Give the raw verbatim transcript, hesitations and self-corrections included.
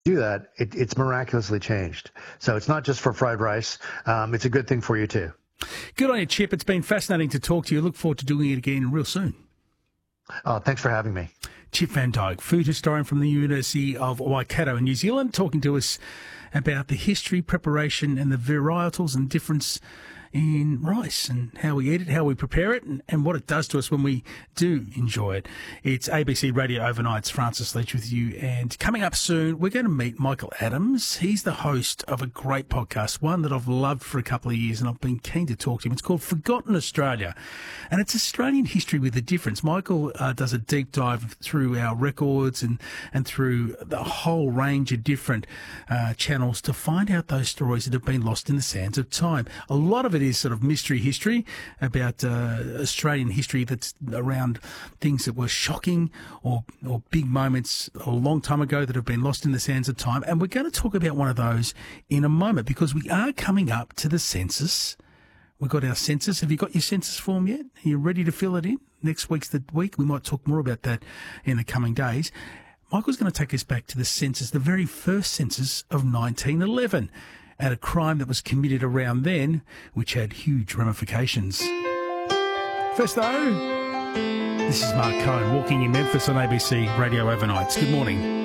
do that, it, it's miraculously changed. So it's not just for fried rice. Um, it's a good thing for you too. Good on you, Chip. It's been fascinating to talk to you. Look forward to doing it again real soon. Uh, thanks for having me. Chip Van Dyke, food historian from the University of Waikato in New Zealand, talking to us about the history, preparation and the varietals and difference in rice and how we eat it, how we prepare it, and, and what it does to us when we do enjoy it. It's A B C Radio Overnight's Francis Leach with you, and coming up soon, we're going to meet Michael Adams. He's the host of a great podcast, one that I've loved for a couple of years, and I've been keen to talk to him. It's called Forgotten Australia, and it's Australian history with a difference. Michael uh, does a deep dive through our records and, and through the whole range of different uh, channels to find out those stories that have been lost in the sands of time. A lot of it is sort of mystery history about uh, Australian history that's around things that were shocking or, or big moments a long time ago that have been lost in the sands of time. And we're going to talk about one of those in a moment because we are coming up to the census. We've got our census. Have you got your census form yet? Are you ready to fill it in? Next week's the week. We might talk more about that in the coming days. Michael's going to take us back to the census, the very first census of nineteen eleven. And a crime that was committed around then, which had huge ramifications. First, though, this is Mark Cohen walking in Memphis on A B C Radio Overnights. Good morning.